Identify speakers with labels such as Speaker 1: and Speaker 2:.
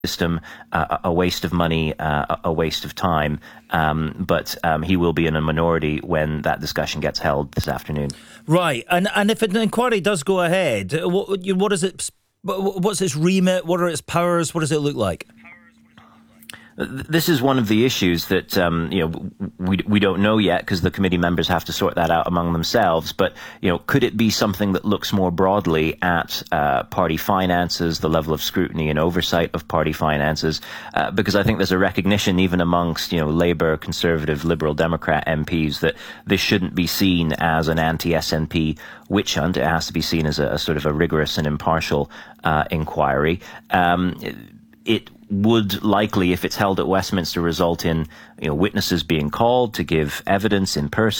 Speaker 1: system, a waste of money, a waste of time. But he will be in a minority when that discussion gets held this afternoon.
Speaker 2: Right, and if an inquiry does go ahead, what is it? What's its remit? What are its powers? What does it look like?
Speaker 1: This is one of the issues that we don't know yet, because the committee members have to sort that out among themselves. But could it be something that looks more broadly at party finances, the level of scrutiny and oversight of party finances? Because I think there's a recognition, even amongst Labour, Conservative, Liberal, Democrat MPs, that this shouldn't be seen as an anti-SNP witch hunt. It has to be seen as a sort of a rigorous and impartial inquiry. It would likely, if it's held at Westminster, result in witnesses being called to give evidence in person.